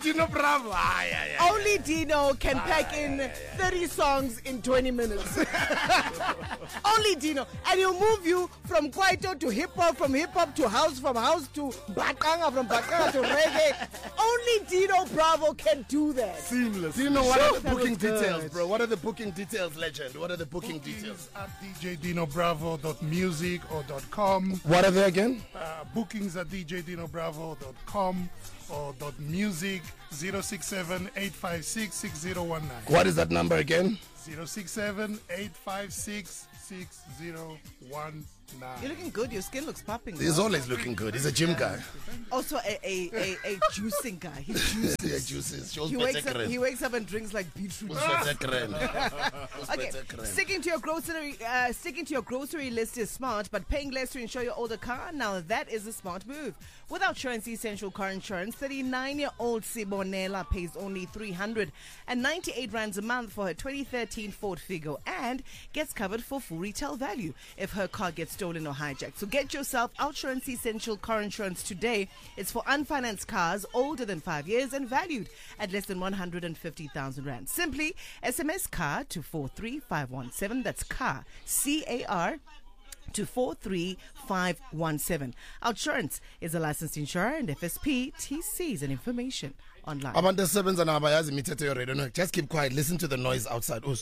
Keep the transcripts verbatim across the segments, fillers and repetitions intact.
Dino Bravo. Ah, yeah, yeah, Only yeah. Dino can Ah, pack yeah, in yeah, yeah. thirty songs in twenty minutes. Only Dino. And he'll move you from Kwaito to hip hop, from hip hop to house, from house to Bakanga, from Bakanga to reggae. Only Dino Bravo can do that. Seamless. Do you know what are the That booking was good. details, bro? What are the booking details, legend? What are the booking details? At d j dino bravo dot music or .com. What are they again? Uh, bookings at d j dino bravo dot com or .music zero six seven eight five six six zero one nine. What is that number again? zero six seven eight five six six zero one nine. You're looking good. Your skin looks popping. He's bro. always looking good. He's a gym guy. Also a, a, a, a juicing guy. He's juicing. Yeah, juices. Shows He wakes, up, better. he wakes up and drinks like beetroot. Okay. Okay, sticking to your grocery, uh, sticking to your grocery list is smart, but paying less to insure your older car, now that is a smart move. With Outsurance Essential Car Insurance, thirty-nine-year-old Sibonela pays only three hundred ninety-eight rands a month for her twenty thirteen Ford Figo and gets covered for full retail value if her car gets stolen or hijacked. So get yourself Outsurance Essential Car Insurance today. It's for unfinanced cars older than five years and valued at less than one hundred fifty thousand rand. Simply S M S car to four three five one seven. That's car, C A R, to four three five one seven. Outsurance is a licensed insurer and F S P, T Cs and information online. Abantu asebenza nabayazi imithetho yeradio. No, just keep quiet. Listen to the noise outside. Us.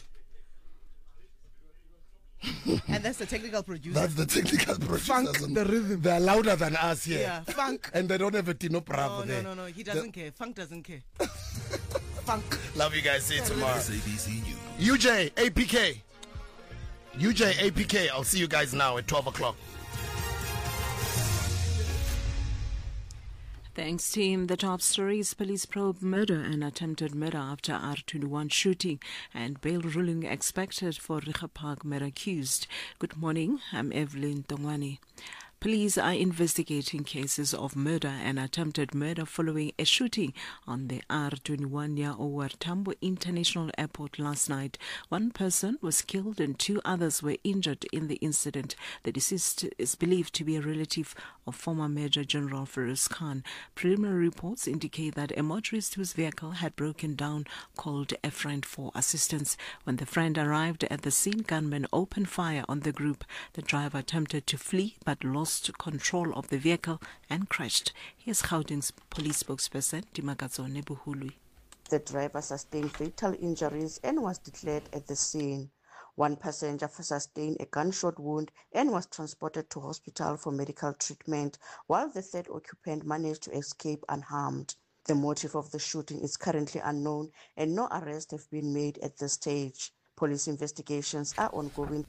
And that's the technical producer. That's the technical producers. Funk and the rhythm. They're louder than us here. Yeah, funk. And they don't have a Dino Bravo Oh, there. no, no, no. He doesn't care. Funk doesn't care. Funk. Love you guys. See you tomorrow. S A B C News. U J, A P K. U J, A P K. I'll see you guys now at twelve o'clock. Thanks, team. The top stories: police probe murder and attempted murder after R twenty-one shooting, and bail ruling expected for Richa Park murder accused. Good morning. I'm Evelyn Tongwani. Police are investigating cases of murder and attempted murder following a shooting on the R twenty-one near O R Tambo International Airport last night. One person was killed and two others were injured in the incident. The deceased is believed to be a relative of former Major General Feroz Khan. Preliminary reports indicate that a motorist whose vehicle had broken down called a friend for assistance. When the friend arrived at the scene, gunmen opened fire on the group. The driver attempted to flee but lost control of the vehicle and crashed. Here's Gauteng's police spokesperson, Dimakazo Nebuhului. The driver sustained fatal injuries and was declared at the scene. One passenger sustained a gunshot wound and was transported to hospital for medical treatment, while the third occupant managed to escape unharmed. The motive of the shooting is currently unknown and no arrests have been made at this stage. Police investigations are ongoing.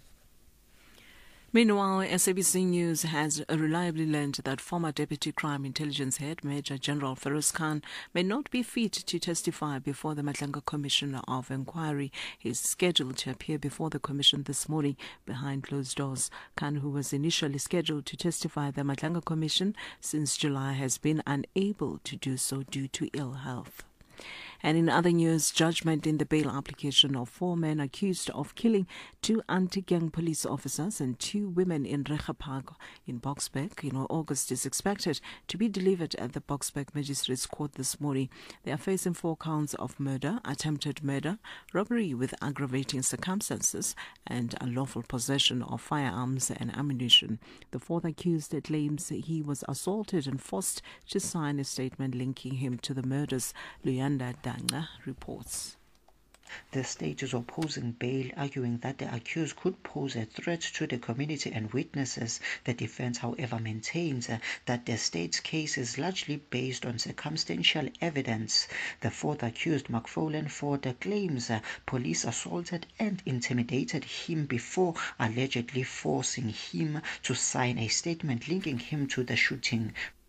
Meanwhile, S A B C News has reliably learned that former Deputy Crime Intelligence Head Major General Feroz Khan may not be fit to testify before the Madlanga Commission of Inquiry. He is scheduled to appear before the Commission this morning behind closed doors. Khan, who was initially scheduled to testify at the Madlanga Commission since July, has been unable to do so due to ill health. And in other news, judgment in the bail application of four men accused of killing two anti-gang police officers and two women in Richa Park in Boksburg in August is expected to be delivered at the Boksburg Magistrates Court this morning. They are facing four counts of murder, attempted murder, robbery with aggravating circumstances, and unlawful possession of firearms and ammunition. The fourth accused claims he was assaulted and forced to sign a statement linking him to the murders. Luyanda Danga reports. The state is opposing bail, arguing that the accused could pose a threat to the community and witnesses. The defense, however, maintains uh, that the state's case is largely based on circumstantial evidence. The fourth accused, McFarlane Ford, claims uh, police assaulted and intimidated him before allegedly forcing him to sign a statement linking him to the shooting.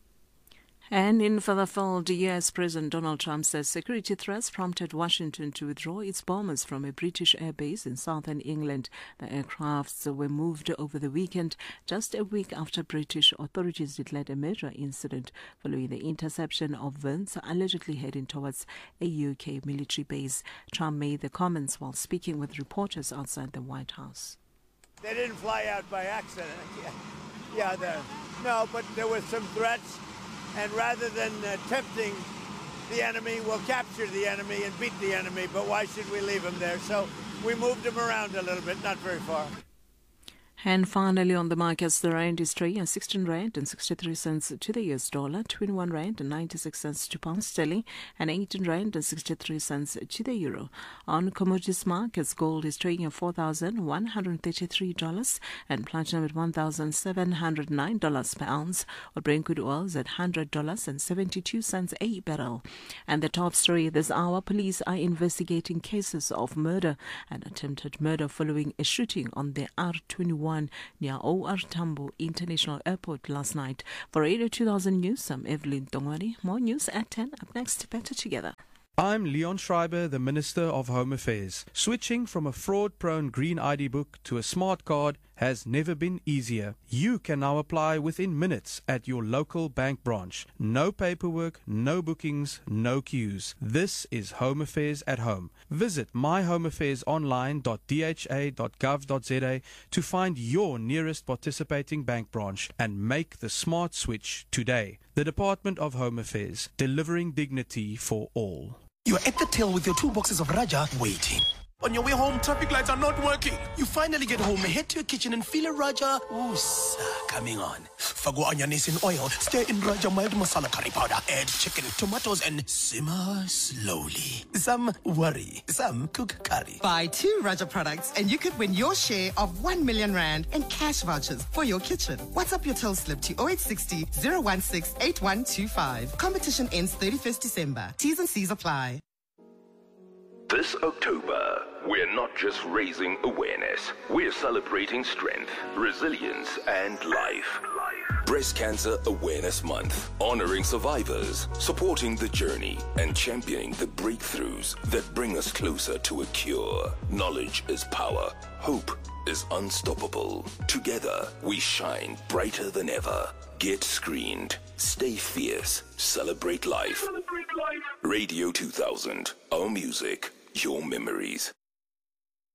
And in further field, U S President Donald Trump says security threats prompted Washington to withdraw its bombers from a British airbase in southern England. The aircrafts were moved over the weekend, just a week after British authorities declared a major incident following the interception of Vance allegedly heading towards a U K military base. Trump made the comments while speaking with reporters outside the White House. They didn't fly out by accident. Yeah, the, no, but there were some threats. And rather than uh, tempting the enemy, we'll capture the enemy and beat the enemy, but why should we leave him there? So we moved him around a little bit, not very far. And finally on the markets, the rand is trading at sixteen rand and sixty-three cents to the U S dollar, twenty-one rand and ninety-six cents to pound sterling, and eighteen rand and sixty-three cents to the euro. On commodities markets, gold is trading at four thousand one hundred thirty-three dollars and platinum at one thousand seven hundred nine dollars per ounce, while Brent crude oil is at one hundred dollars and seventy-two cents a barrel. And the top story this hour, police are investigating cases of murder and attempted murder following a shooting on the R twenty-one near O R Tambo International Airport last night. For Radio two thousand News, I'm Evelyn Tongwari. More news at ten. Up next, Better Together. I'm Leon Schreiber, the Minister of Home Affairs. Switching from a fraud-prone green I D book to a smart card has never been easier. You can now apply within minutes at your local bank branch. No paperwork, no bookings, no queues. This is Home Affairs at home. Visit my home affairs online dot d h a dot gov dot z a to find your nearest participating bank branch and make the smart switch today. The Department of Home Affairs, delivering dignity for all. You're at the till with your two boxes of Raja waiting. On your way home, traffic lights are not working. You finally get home, head to your kitchen and feel a Raja ooh, coming on. Fago onions in oil, stir in Raja mild masala curry powder, add chicken, tomatoes and simmer slowly. Some worry, some cook curry. Buy two Raja products and you could win your share of one million rand and cash vouchers for your kitchen. WhatsApp your till slip to oh eight six oh, zero one six, eight one two five. Competition ends thirty-first December. T's and C's apply. This October, we're not just raising awareness, we're celebrating strength, resilience, and life. Breast Cancer Awareness Month, honoring survivors, supporting the journey, and championing the breakthroughs that bring us closer to a cure. Knowledge is power. Hope is unstoppable. Together, we shine brighter than ever. Get screened. Stay fierce. Celebrate life. Celebrate life. Radio two thousand. Our music. Your memories.